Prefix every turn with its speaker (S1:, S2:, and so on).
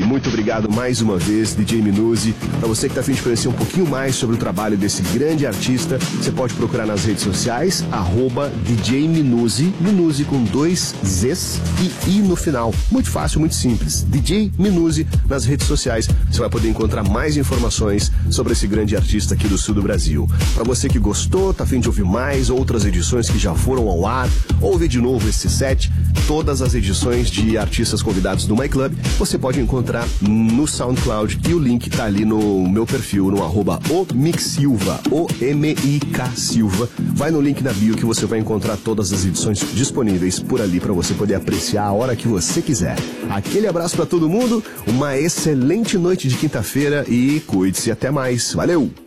S1: Muito obrigado mais uma vez, DJ Minuzzi. Para você que está a fim de conhecer um pouquinho mais sobre o trabalho desse grande artista, você pode procurar nas redes sociais, @DJ Minuzzi, Minuzzi com 2 Zs e I no final. Muito fácil, muito simples. DJ Minuzzi nas redes sociais. Você vai poder encontrar mais informações sobre esse grande artista aqui do sul do Brasil. Para você que gostou, tá a fim de ouvir mais outras edições que já foram ao ar, ou ouvir de novo esse set, todas as edições de artistas convidados do My Club, você pode encontrar no SoundCloud, e o link tá ali no meu perfil, no @omicsilva, O-M-I-K Silva. Vai no link na bio que você vai encontrar todas as edições disponíveis por ali para você poder apreciar a hora que você quiser. Aquele abraço para todo mundo, uma excelente noite de quinta-feira e cuide-se, até mais. Valeu!